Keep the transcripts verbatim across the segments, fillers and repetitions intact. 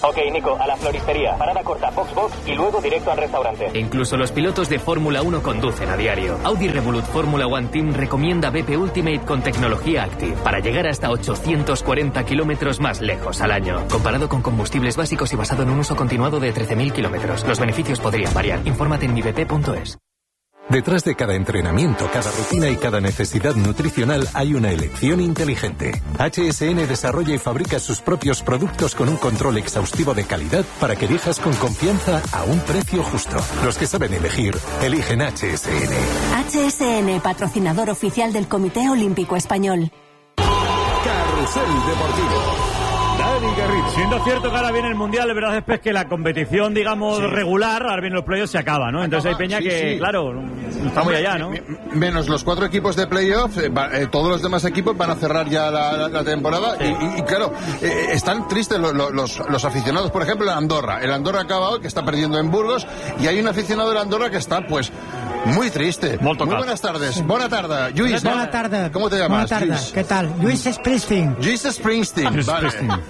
Ok, Nico, a la floristería. Parada corta, box box y luego directo al restaurante. Incluso los pilotos de Fórmula uno conducen a diario. Audi Revolut Fórmula One Team recomienda B P Ultimate con tecnología Active para llegar hasta ochocientos cuarenta kilómetros más lejos al año. Comparado con combustibles básicos y basado en un uso continuado de trece mil kilómetros. Los beneficios podrían variar. Infórmate en mi b p punto es. Detrás de cada entrenamiento, cada rutina y cada necesidad nutricional hay una elección inteligente. H S N desarrolla y fabrica sus propios productos con un control exhaustivo de calidad para que elijas con confianza a un precio justo. Los que saben elegir, eligen H S N. H S N, patrocinador oficial del Comité Olímpico Español. Carrusel Deportivo. Dani Garrido. Siendo cierto que ahora viene el Mundial, de verdad es que la competición, digamos, sí. regular, ahora vienen los playoffs, se acaba, ¿no? Entonces hay peña sí, que, sí. claro, está muy allá, ¿no? Menos los cuatro equipos de playoff, eh, eh, todos los demás equipos van a cerrar ya la, la, la temporada sí. y, y, y, claro, eh, están tristes los, los, los aficionados. Por ejemplo, el Andorra. El Andorra acaba hoy, que está perdiendo en Burgos, y hay un aficionado del Andorra que está, pues, muy triste. Muy buenas tardes. Buena tarde, Lluís. Buena tarde. ¿Cómo te llamas? Buena tarde. ¿Qué tal? Lluís Springsteen. Lluís Springsteen. Vale.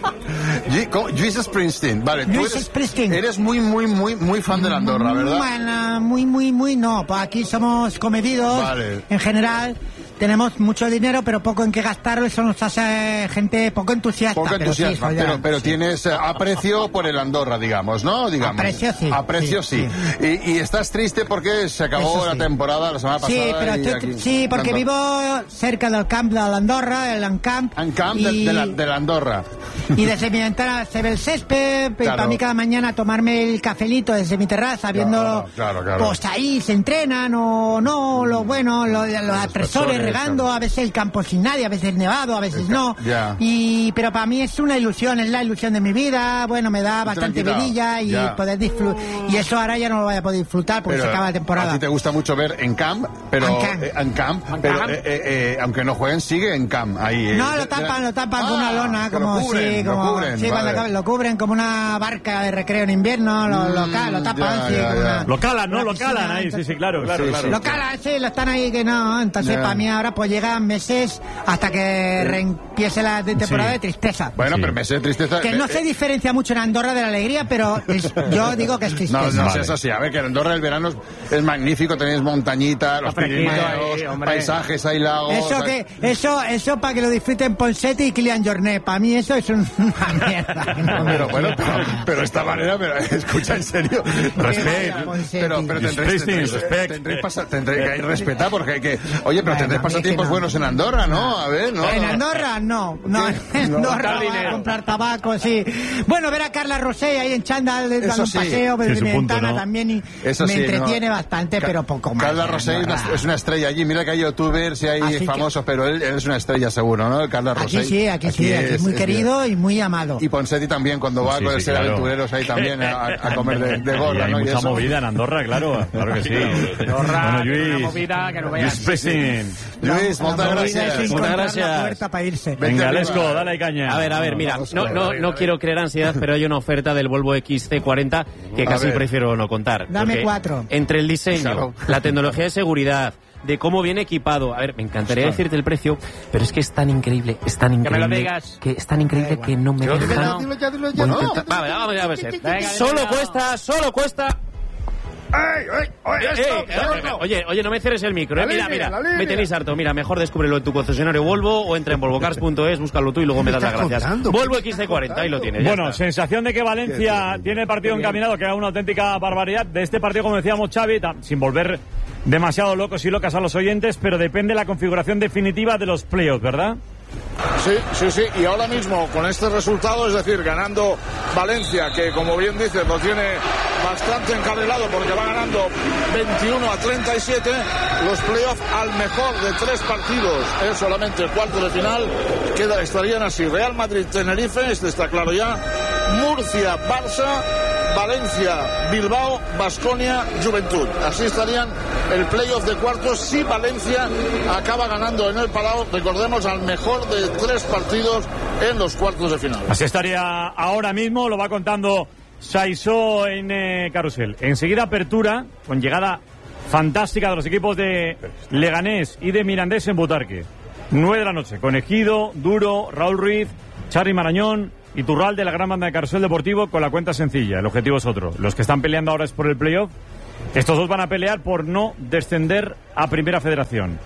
Lluís Springsteen. Vale. Lluís eres, Springsteen. Eres muy, muy, muy, muy fan de la Andorra, ¿verdad? Bueno, muy, muy, muy no. Pues aquí somos comedidos. Vale. En general. Tenemos mucho dinero, pero poco en qué gastarlo. Eso nos hace gente poco entusiasta. Poco entusiasta, pero, sí, pero, pero sí. tienes aprecio por el Andorra, digamos, ¿no? Digamos. Aprecio sí. Aprecio sí. sí. Y, y estás triste porque se acabó sí. la temporada la semana pasada. Sí, pero estoy, aquí, sí porque Andorra. vivo cerca del camp de la Andorra, el Ancamp. Ancamp y... de, de, la, de la Andorra. Y desde mi ventana se ve el césped. Claro. Y para mí cada mañana tomarme el cafelito desde mi terraza, viendo claro, claro, claro. pues ahí se entrenan o no, lo bueno, lo, los atresores regando, a veces el campo sin nadie, a veces nevado, a veces no. Yeah. Y pero para mí es una ilusión, es la ilusión de mi vida. Bueno, me da bastante vidilla y yeah. poder disfrutar. Y eso ahora ya no lo voy a poder disfrutar porque pero se acaba la temporada. A ti te gusta mucho ver en camp, pero en camp, eh, en camp, pero eh, eh, eh, aunque no jueguen sigue en camp ahí. Eh. No, lo tapan, lo tapan ah, con una lona, como lo cubren, sí, como lo cubren, sí, vale. cuando lo cubren como una barca de recreo en invierno, lo, lo, lo, lo tapan, ya, sí, ya, como ya. una, lo calan, ¿no? lo Piscina, calan ahí, entonces, sí, sí, claro, claro, sí, claro. Sí, lo calan, sí, lo están ahí que no, entonces yeah. para mí ahora pues llegan meses hasta que reempiece la temporada sí. de tristeza. Bueno, sí. pero meses de tristeza. Que no se diferencia mucho en Andorra de la alegría, pero es, yo digo que es tristeza. No, no, vale. es así. A ver, que en Andorra el verano es, es magnífico, tenéis montañita, los Pirineos, paisajes, hay lagos. Eso que, eso, eso para que lo disfruten Ponseti y Kylian Jornet. Para mí eso es una mierda. No, pero bueno, pero, pero esta manera, pero, escucha en serio. Respeto. Pero, pero tendréis, tendréis, tendréis, tendréis, pasa, tendréis que respetar porque hay que. Oye, pero bueno, tendréis pasatiempos no. buenos en Andorra, ¿no? A ver, ¿no? En Andorra, no. No, en Andorra no, voy a comprar tabaco, sí. Bueno, ver a Carla Rosé ahí en chándal, dando un paseo, desde mi ventana ¿no? también, y Eso me sí, entretiene no. bastante, Ca pero poco más. Carla Rosé es una estrella allí. Mira que hay youtubers y hay Así famosos, que... pero él, él es una estrella seguro, ¿no? Carla Rosé. Aquí sí, aquí, aquí sí, aquí es muy es querido bien. y muy amado. Y Ponseti también, cuando va sí, con el sí, ser claro. aventureros ahí también a, a comer de, de gorda, hay ¿no? mucha movida en Andorra, claro. Claro que sí. Andorra, bueno, Lluís, una movida que no veas. Lluís, muchas gracias. Muchas gracias. Para irse. Venga, Lesco, dale caña. A ver, a ver, mira, no, no, no quiero crear ansiedad, pero hay una oferta del Volvo X C cuarenta que casi prefiero no contar. Dame cuatro. Entre el diseño, claro. la tecnología de seguridad, de cómo viene equipado. A ver, me encantaría Está. decirte el precio, pero es que es tan increíble, es tan increíble. Que me lo digas. Que es tan increíble eh, bueno. que no me deja. Dilo ya, dilo ya, no. Vale, vamos a ver. Venga, solo venga. cuesta, solo cuesta. ¡Ey, ey, oye, eh, eh, eh, oye, oye, no me cierres el micro, eh. Mira, mira, me tenéis harto. Mira, mejor descúbrelo en tu concesionario Volvo o entra en volvocars punto es, búscalo tú y luego me das las gracias. Contando, Volvo X C cuarenta, ahí lo tienes. Bueno, está. sensación de que Valencia tiene el partido encaminado, que era una auténtica barbaridad. De este partido, como decíamos, Xavi, sin volver demasiado locos y locas a los oyentes, pero depende de la configuración definitiva de los playoffs, ¿verdad? Sí, sí, sí, y ahora mismo con este resultado, es decir, ganando Valencia, que como bien dices lo tiene bastante encarrilado porque va ganando veintiuno a treinta y siete, los playoffs al mejor de tres partidos es solamente el cuarto de final, queda, estarían así: Real Madrid-Tenerife, este está claro ya, Murcia-Barça, Valencia-Bilbao, Baskonia-Juventud. Así estarían el playoff de cuartos si Valencia acaba ganando en el Palau, recordemos, al mejor de tres partidos en los cuartos de final. Así estaría ahora mismo, lo va contando Saisó en eh, Carrusel. Enseguida apertura, con llegada fantástica de los equipos de Leganés y de Mirandés en Butarque. nueve de la noche, con Ejido, Duro, Raúl Ruiz, Charly Marañón, Iturralde, la gran banda de Carrusel Deportivo, con la cuenta sencilla. El objetivo es otro. Los que están peleando ahora es por el playoff. Estos dos van a pelear por no descender a Primera Federación.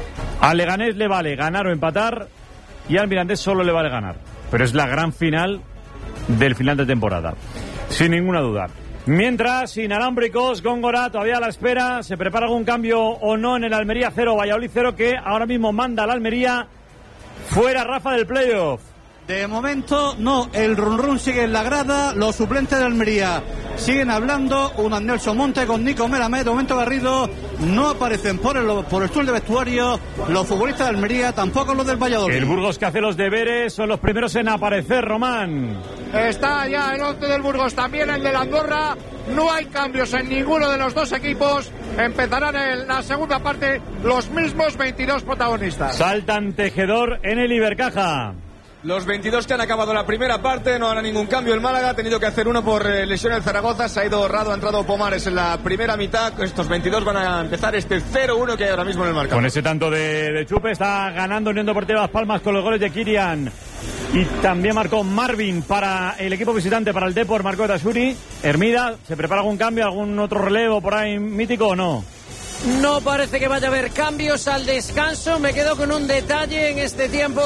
A Leganés le vale ganar o empatar y al Mirandés solo le vale ganar. Pero es la gran final del final de temporada, sin ninguna duda. Mientras, inalámbricos, Góngora todavía a la espera. ¿Se prepara algún cambio o no en el Almería cero, Valladolid cero, que ahora mismo manda al Almería? Fuera Rafa del playoff. De momento, no, el run run sigue en la grada, los suplentes de Almería siguen hablando, un Nelson Monte con Nico Melamed, de momento Garrido, no aparecen por el, por el túnel de vestuario los futbolistas de Almería, tampoco los del Valladolid. El Burgos que hace los deberes, son los primeros en aparecer, Román. Está ya el once del Burgos, también el de la Andorra, no hay cambios en ninguno de los dos equipos, empezarán en la segunda parte los mismos veintidós protagonistas. Saltan Tejedor en el Ibercaja. Los veintidós que han acabado la primera parte, no hará ningún cambio el Málaga, ha tenido que hacer uno por eh, lesión el Zaragoza, se ha ido Rado, ha entrado Pomares en la primera mitad, estos veintidós van a empezar este cero uno que hay ahora mismo en el marcador. Con ese tanto de, de Chupe está ganando Unión Deportiva Las Palmas con los goles de Kirian y también marcó Marvin para el equipo visitante, para el Depor, marcó Tashuri. Hermida, ¿se prepara algún cambio, algún otro relevo por ahí mítico o no? No parece que vaya a haber cambios al descanso. Me quedo con un detalle en este tiempo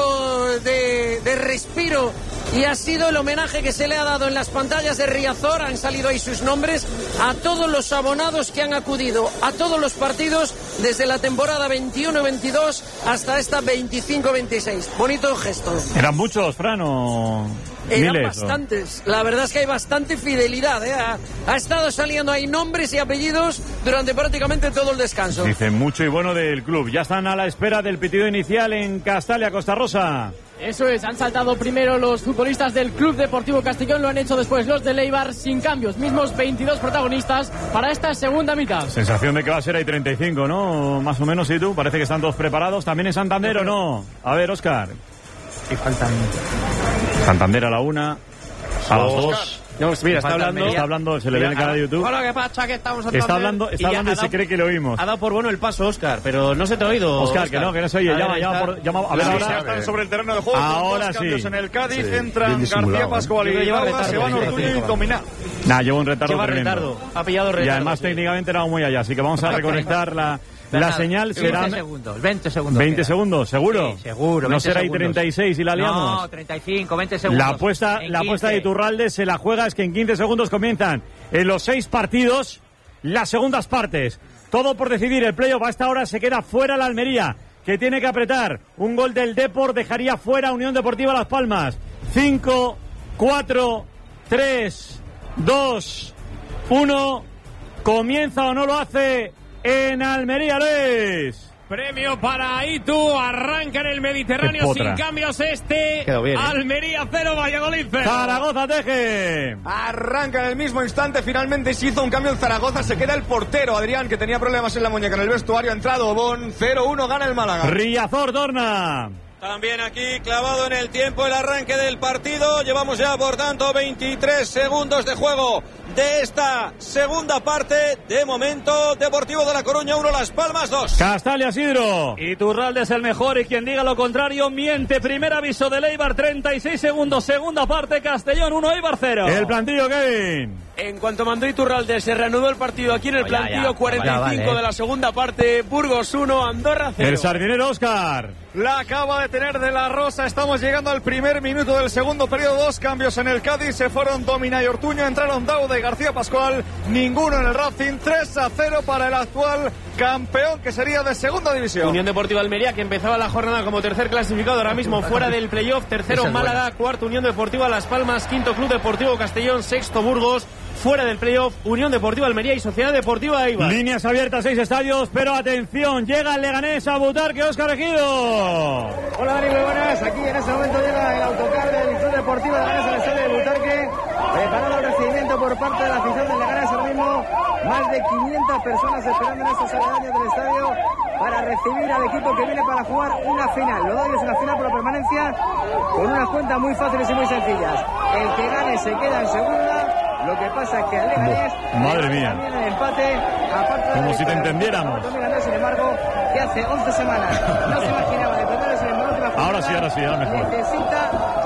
de, de respiro y ha sido el homenaje que se le ha dado en las pantallas de Riazor. Han salido ahí sus nombres a todos los abonados que han acudido a todos los partidos desde la temporada veintiuno veintidós hasta esta veinticinco veintiséis. Bonito gesto. ¿Eran muchos, Fran, o...? Eran Miles, bastantes. ¿O? La verdad es que hay bastante fidelidad, ¿eh? Ha, ha estado saliendo ahí nombres y apellidos durante prácticamente todo el descanso. Dicen mucho y bueno del club. Ya están a la espera del pitido inicial en Castalia, Costa Rosa. Eso es, han saltado primero los futbolistas del Club Deportivo Castellón, lo han hecho después los de Leibar sin cambios, mismos veintidós protagonistas para esta segunda mitad. Sensación de que va a ser ahí treinta y cinco, ¿no? Más o menos, ¿y tú? Parece que están todos preparados. ¿También en Santander o no? A ver, Óscar. Sí, faltan. Santander a la una, a las dos. No, mira, está hablando, está hablando, se le ve en el canal de YouTube. Hola, ¿qué pasa? Que estamos está hablando, está hablando y, y se cree que lo oímos. Ha dado por bueno el paso, Óscar, pero no se te ha oído. Óscar, que no, que no se oye. Llama, llama, por, llama. A ver, sí, ahora. Ya están sobre el terreno de juego. Ahora dos sí. cambios en el Cádiz, Sí, entran García Pascual y Laura, se van Ortuño y Dominá. Nah, lleva un retardo lleva tremendo. retardo, ha pillado retardo. Y además sí. técnicamente era muy allá, así que vamos a reconectar la... La señal será... veinte segundos, veinte segundos. veinte segundos, ¿seguro? Sí, seguro. ¿No será ahí segundos. treinta y seis y la liamos? No, treinta y cinco, veinte segundos. La apuesta, la apuesta de Iturralde se la juega, es que en quince segundos comienzan en los seis partidos las segundas partes. Todo por decidir, el playoff a esta hora se queda fuera la Almería, que tiene que apretar. Un gol del Depor dejaría fuera a Unión Deportiva Las Palmas. cinco, cuatro, tres, dos, uno. ¿Comienza o no lo hace en Almería, Luis? Premio para Itu, arranca en el Mediterráneo sin cambios este. Quedó bien, ¿eh? Almería cero, Valladolid cero. Zaragoza Teje. Arranca en el mismo instante, finalmente se hizo un cambio en Zaragoza, se queda el portero Adrián, que tenía problemas en la muñeca en el vestuario, ha entrado Obón, cero uno gana el Málaga. Riazor Dorna. También aquí clavado en el tiempo el arranque del partido. Llevamos ya, por tanto, veintitrés segundos de juego de esta segunda parte. De momento, Deportivo de La Coruña uno, Las Palmas dos. Castalia Sidro. Iturralde es el mejor y quien diga lo contrario miente. Primer aviso de Eibar, treinta y seis segundos. Segunda parte, Castellón uno, Eibar cero. El plantillo, Kevin. En cuanto mandó Iturralde, se reanudó el partido aquí en el plantillo. cuarenta y cinco de la segunda parte. Burgos uno, Andorra cero. El sardinero Óscar. La acaba de tener de la Rosa. Estamos llegando al primer minuto del segundo periodo. Dos cambios en el Cádiz. Se fueron Domina y Ortuño. Entraron Daude y García Pascual. Ninguno en el Racing. tres a cero para el actual campeón, que sería de segunda división. Unión Deportiva Almería, que empezaba la jornada como tercer clasificado, ahora mismo fuera del playoff. Tercero Málaga, bueno. Cuarto Unión Deportiva Las Palmas, quinto Club Deportivo Castellón, sexto Burgos. Fuera del playoff, Unión Deportiva Almería y Sociedad Deportiva Eibar. Líneas abiertas, seis estadios, pero atención, llega el Leganés a Butarque, Óscar Ejido. Hola Dani, muy buenas. Aquí en este momento llega el autocar del Club Deportivo de Leganés al estadio de Butarque. Preparado el recibimiento por parte de la afición del Leganés ahora mismo. Más de quinientas personas esperando en estos aledaños del estadio para recibir al equipo que viene para jugar una final. Lo doy es una final por la permanencia con unas cuentas muy fáciles y muy sencillas. El que gane se queda en segunda. Lo que pasa es que al Leganés, madre mía, también el empate, aparte como de si te entendiéramos. Sin embargo, que hace once semanas no se imaginaba de primero, sin embargo, ahora sí, ahora sí, ahora mejor. Necesita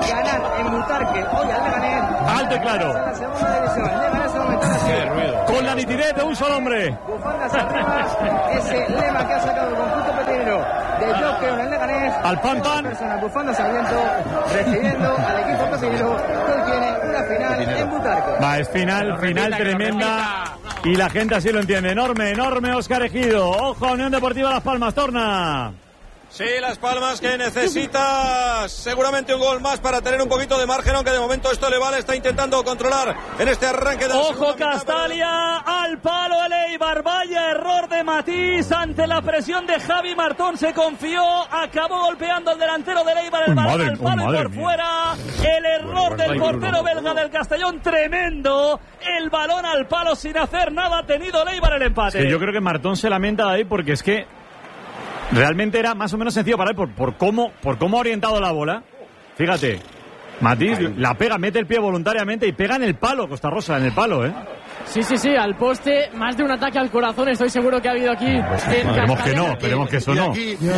ganar en Butarque hoy al Leganés. Alto y claro. En la segunda división. Leganés aumentar así. Con la nitidez de un solo hombre. Bufandas arriba. Ese lema que ha sacado el conjunto petrolero de yo creo en el Leganés. Al pan pan. Personas bufandas al viento recibiendo al equipo petrolero que hoy tiene una final en Butarque. Va, es final, final tremenda. Y la gente así lo entiende. Enorme, enorme Óscar Ejido. Ojo, Unión Deportiva Las Palmas, torna. Sí, Las Palmas que necesita seguramente un gol más para tener un poquito de margen, aunque de momento esto le vale, está intentando controlar en este arranque de la Ojo Castalia, al palo el Eibar, vaya error de Matís ante la presión de Javi Martón, se confió, acabó golpeando al delantero del Eibar, el balón al palo y por fuera, el error del portero belga del Castellón, tremendo, el balón al palo sin hacer nada, ha tenido el Eibar el empate. Es que yo creo que Martón se lamenta de ahí porque es que realmente era más o menos sencillo para él por, por, cómo, por cómo ha orientado la bola. Fíjate, Matís la pega, mete el pie voluntariamente y pega en el palo, Costa Rosa, en el palo, ¿eh? Sí, sí, sí, al poste, más de un ataque al corazón, estoy seguro que ha habido aquí. Esperemos que no, esperemos que eso no.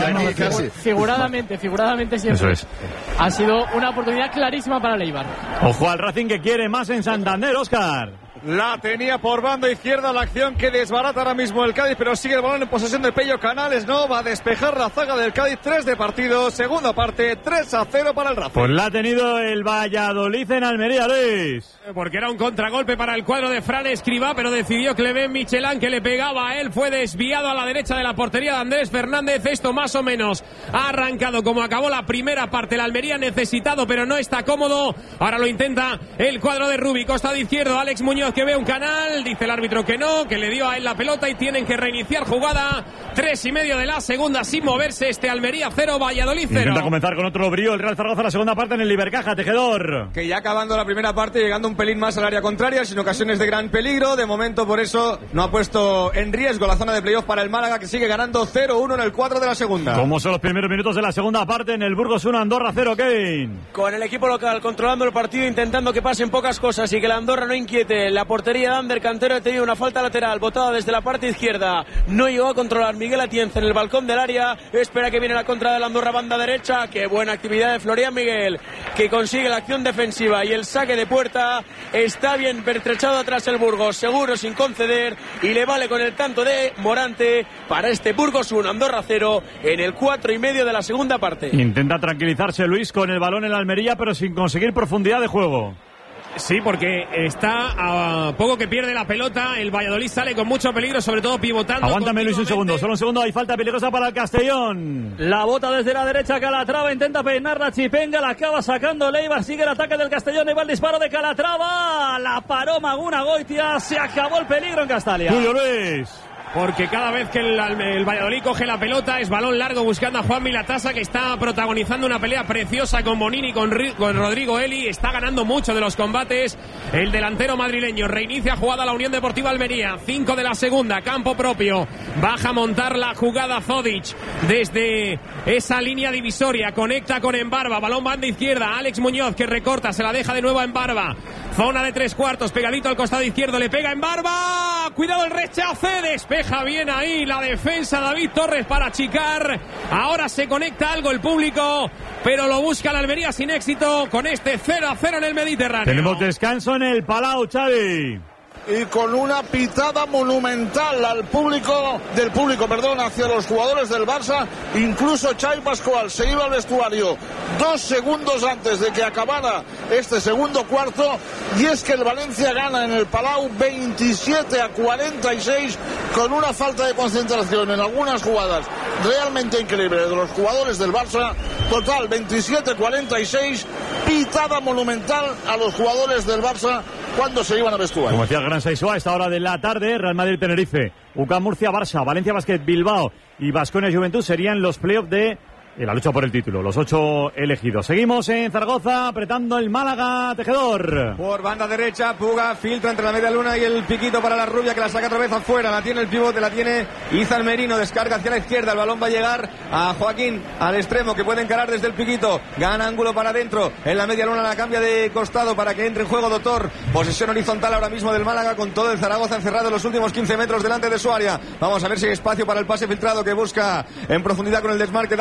Figuradamente, figuradamente siempre. Eso es. Ha sido una oportunidad clarísima para el Eibar. Ojo al Racing que quiere más en Santander, Óscar. La tenía por banda izquierda la acción que desbarata ahora mismo el Cádiz, pero sigue el balón en posesión de Pello Canales. No va a despejar la zaga del Cádiz. Tres de partido, segunda parte, tres a cero para el Racing. Pues la ha tenido el Valladolid en Almería, Luis. Porque era un contragolpe para el cuadro de Fran Escribá, pero decidió Clement Michelán que le pegaba a él. Fue desviado a la derecha de la portería de Andrés Fernández. Esto más o menos ha arrancado como acabó la primera parte. La Almería necesitado, pero no está cómodo. Ahora lo intenta el cuadro de Rubi. Costado izquierdo, Alex Muñoz que ve un canal. Dice el árbitro que no, que le dio a él la pelota y tienen que reiniciar jugada. Tres y medio de la segunda sin moverse. Este Almería cero, Valladolid cero. Intenta comenzar con otro brío el Real Zaragoza la segunda parte en el Libercaja, Tejedor. Que ya acabando la primera parte, llegando un pelín más al área contraria, sin ocasiones de gran peligro. De momento, por eso, no ha puesto en riesgo la zona de playoff para el Málaga, que sigue ganando cero uno en el cuatro de la segunda. ¿Cómo son los primeros minutos de la segunda parte en el Burgos uno, Andorra cero, Kevin? Con el equipo local controlando el partido, intentando que pasen pocas cosas y que la Andorra no inquiete. La portería de Ander Cantero ha tenido una falta lateral, botada desde la parte izquierda. No llegó a controlar Miguel Atienza en el balcón del área. Espera que viene la contra de la Andorra, banda derecha. Qué buena actividad de Florian Miguel, que consigue la acción defensiva y el saque de puerta. Está bien pertrechado atrás el Burgos, seguro sin conceder, y le vale con el tanto de Morante para este Burgos uno, Andorra cero en el cuatro y medio de la segunda parte. Intenta tranquilizarse Luis con el balón en la Almería, pero sin conseguir profundidad de juego. Sí, porque está a poco que pierde la pelota. El Valladolid sale con mucho peligro, sobre todo pivotando. Aguántame Luis un segundo, solo un segundo. Hay falta peligrosa para el Castellón. La bota desde la derecha Calatrava, intenta peinar la Chipenga, la acaba sacando Leibar. Sigue el ataque del Castellón, y va el disparo de Calatrava. La paró Maguna Goitia, se acabó el peligro en Castalia. Julio Luis. Porque cada vez que el, el Valladolid coge la pelota es balón largo buscando a Juan Milatasa, que está protagonizando una pelea preciosa con Bonini, con, con Rodrigo Eli. Está ganando mucho de los combates el delantero madrileño. Reinicia jugada la Unión Deportiva Almería. Cinco de la segunda, campo propio. Baja a montar la jugada Zodic desde esa línea divisoria. Conecta con Embarba. Balón banda izquierda. Alex Muñoz que recorta, se la deja de nuevo a Embarba. Zona de tres cuartos, pegadito al costado izquierdo. Le pega Embarba. Cuidado el rechace. Despeja bien ahí la defensa David Torres para achicar. Ahora se conecta algo el público, pero lo busca la Almería sin éxito con este cero a cero en el Mediterráneo. Tenemos descanso en el Palau, Xavi. Y con una pitada monumental al público, del público, perdón, hacia los jugadores del Barça. Incluso Xavi Pascual se iba al vestuario dos segundos antes de que acabara este segundo cuarto, y es que el Valencia gana en el Palau veintisiete a cuarenta y seis con una falta de concentración en algunas jugadas realmente increíble de los jugadores del Barça. Total, veintisiete a cuarenta y seis, pitada monumental a los jugadores del Barça cuando se iban a vestuario. Como decía el Gran Saisua, a esta hora de la tarde, Real Madrid-Tenerife, U C A M Murcia-Barça, Valencia Basket Bilbao y Baskonia-Juventud serían los playoffs de la lucha por el título, los ocho elegidos. Seguimos en Zaragoza, apretando el Málaga, Tejedor. Por banda derecha, Puga filtra entre la media luna y el piquito para la rubia, que la saca otra vez afuera. La tiene el pivote, la tiene Izan Merino, descarga hacia la izquierda. El balón va a llegar a Joaquín, al extremo, que puede encarar desde el piquito. Gana ángulo para adentro. En la media luna la cambia de costado para que entre en juego Doctor. Posesión horizontal ahora mismo del Málaga, con todo el Zaragoza encerrado en los últimos quince metros delante de su área. Vamos a ver si hay espacio para el pase filtrado que busca en profundidad con el desmarque Dani Lorenzo.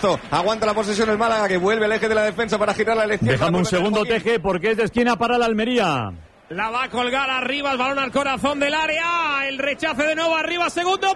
eso, aguanta la posesión el Málaga, que vuelve al eje de la defensa para girar la elección. Déjame un segundo, Teje, porque es de esquina para la Almería. La va a colgar arriba, el balón al corazón del área, el rechace de nuevo arriba, segundo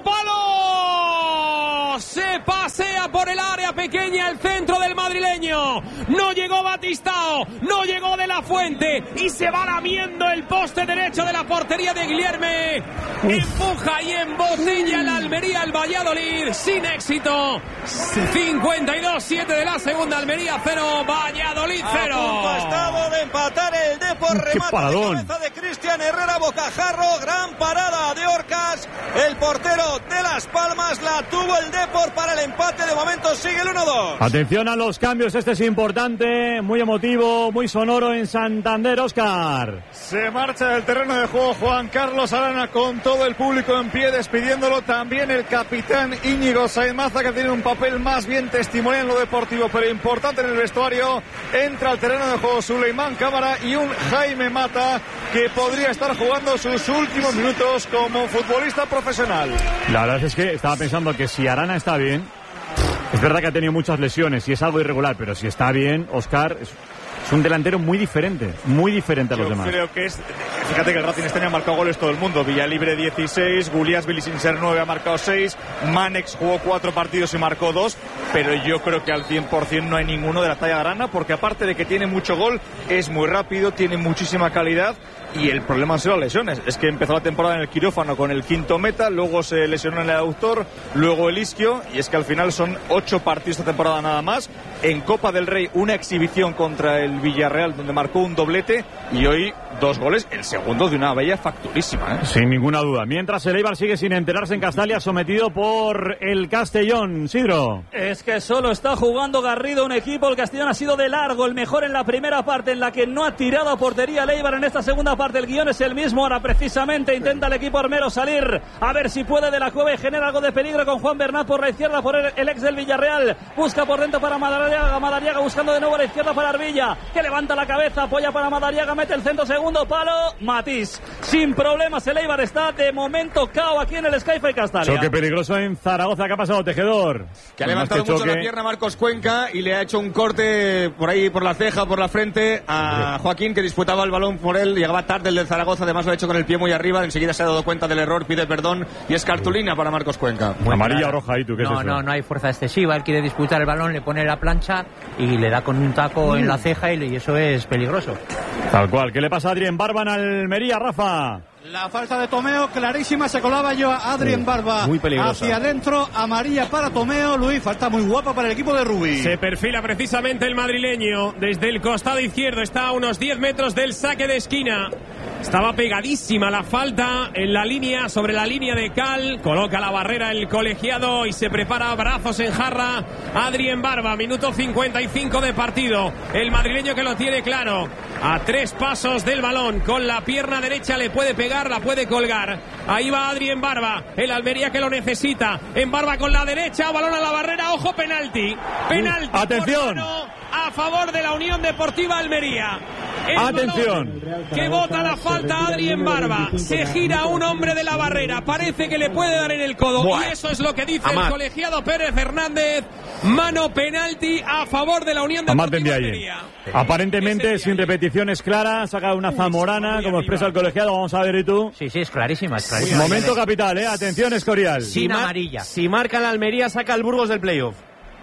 palo, se pasea por el área pequeña el centro del madrileño, no llegó Batistao, no llegó De La Fuente y se va lamiendo el poste derecho de la portería de Guilherme, empuja y embotella la Almería, el Valladolid, sin éxito, cincuenta y dos siete de la segunda, Almería cero, Valladolid cero. A punto ha estado de empatar el Depor, remata de cabeza de Cristian Herrera, bocajarro, gran parada de Orcas, el portero de Las Palmas, la tuvo el Depor para el empate, de momento sigue el uno dos. Atención a los cambios, este es importante, muy emotivo, muy sonoro en Santander, Óscar. Se marcha del terreno de juego Juan Carlos Arana con todo el público en pie despidiéndolo, también el capitán Íñigo Sainz Maza, que tiene un papel más bien testimonial en lo deportivo pero importante en el vestuario, entra al terreno de juego Suleimán Cámara y un Jaime Mata que podría estar jugando sus últimos minutos como futbolista profesional. La verdad es que estaba pensando que si Arana está bien, es verdad que ha tenido muchas lesiones y es algo irregular, pero si está bien, Óscar, es, es un delantero muy diferente, muy diferente a los Yo demás. creo que es, fíjate que el Racing este año ha marcado goles todo el mundo, Villalibre dieciséis, Guliasvili sin ser nueve ha marcado seis, Manex jugó cuatro partidos y marcó dos, pero yo creo que al cien por ciento no hay ninguno de la talla Arana, porque aparte de que tiene mucho gol, es muy rápido, tiene muchísima calidad. Y el problema han sido las lesiones. Es que empezó la temporada en el quirófano con el quinto meta, luego se lesionó en el aductor, luego el isquio, y es que al final son ocho partidos esta temporada nada más. En Copa del Rey una exhibición contra el Villarreal donde marcó un doblete y hoy dos goles, el segundo de una bella facturísima, ¿eh? Sin ninguna duda. Mientras el Eibar sigue sin enterarse en Castalia, sometido por el Castellón. Sidro. Es que solo está jugando Garrido, un equipo, el Castellón ha sido de largo el mejor en la primera parte, en la que no ha tirado a portería el Eibar. En esta segunda parte el guión es el mismo, ahora precisamente intenta el equipo armero salir, a ver si puede de la Cueva y genera algo de peligro con Juan Bernat por la izquierda, por el, el ex del Villarreal, busca por dentro para Madariaga, Madariaga buscando de nuevo a la izquierda para Arvilla, que levanta la cabeza, apoya para Madariaga, mete el centro, segundo palo, Matís, sin problemas el Eibar está de momento cao aquí en el Skyfy Castalia. Choque peligroso en Zaragoza, ¿qué ha pasado, Tejedor? Que ha levantado este mucho choque... la pierna Marcos Cuenca y le ha hecho un corte por ahí, por la ceja, por la frente a Joaquín, que disputaba el balón por él, llegaba tarde el del Zaragoza, además lo ha hecho con el pie muy arriba, enseguida se ha dado cuenta del error, pide perdón y es cartulina para Marcos Cuenca. Muy amarilla o roja ahí, ¿tú qué no, es eso? No, no hay fuerza excesiva, él quiere disputar el balón, le pone la plancha y le da con un taco mm. en la ceja y, y eso es peligroso. Tal cual. ¿Qué le pasa a Adrien Barba en Almería, Rafa? La falta de Tomeo clarísima, se colaba yo a Adrien Barba muy peligrosa. Hacia adentro, amarilla para Tomeo. Luis, falta muy guapa para el equipo de Rubí. Se perfila precisamente el madrileño desde el costado izquierdo, está a unos diez metros del saque de esquina. Estaba pegadísima la falta en la línea, sobre la línea de cal. Coloca la barrera el colegiado y se prepara, brazos en jarra. Adrien Barba, minuto cincuenta y cinco de partido. El madrileño que lo tiene claro. A tres pasos del balón, con la pierna derecha le puede pegar, la puede colgar. Ahí va Adrien Barba, el Almería que lo necesita. En Barba con la derecha, balón a la barrera, ojo, penalti. Penalti. Uh, atención. A favor de la Unión Deportiva Almería. El Atención. Que bota la falta Adrien Barba. Se gira un hombre de la barrera. Parece que le puede dar en el codo. Buah. Y eso es lo que dice Amad. El colegiado Pérez Fernández. Mano penalti a favor de la Unión Deportiva Almería. Aparentemente sin repeticiones claras. Saca una zamorana, como expresa el colegiado. Vamos a ver, ¿y tú? Sí, sí, es clarísima. Es clarísima. Momento capital, ¿eh? Atención, Escorial. Sin amarilla. Si marca la Almería, saca el Burgos del playoff.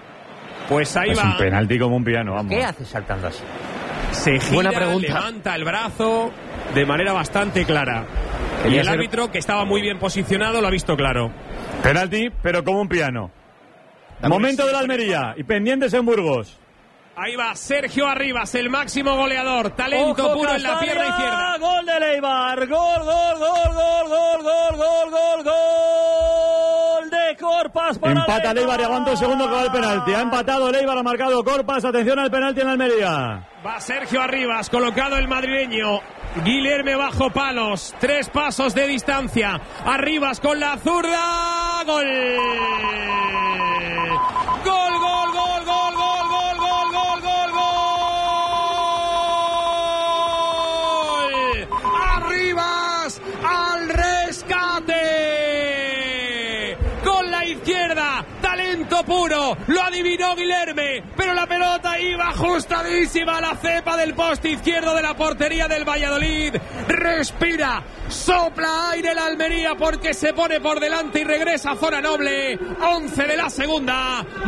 Pues ahí es va. Es un penalti como un piano, vamos. ¿Qué hace saltando así? Se gira, Buena pregunta. Levanta el brazo de manera bastante clara. Y el árbitro, que estaba muy bien posicionado, lo ha visto claro. Penalti, pero como un piano. Dame Momento de la Almería y pendientes en Burgos. Ahí va Sergio Arribas, el máximo goleador. Talento Ojo, puro Castalia, en la pierna izquierda. Gol de Eibar. Gol, gol, gol, gol, gol, gol, gol, gol, gol de Corpas para Empata el Eibar y aguanta un segundo que va el penalti. Ha empatado el Eibar, ha marcado Corpas. Atención al penalti en la Almería. Va Sergio Arribas, colocado el madrileño. Guilherme bajo palos, tres pasos de distancia. Arribas con la zurda. Gol. Gol, gol, gol, gol, gol, gol, gol, gol, gol, gol. Arribas al rescate. Con la izquierda, talento puro. ninguno. Lo adivinó Guilherme, pero la pelota iba ajustadísima a la cepa del poste izquierdo de la portería del Valladolid. Respira, sopla aire la Almería porque se pone por delante y regresa a zona noble. once de la segunda.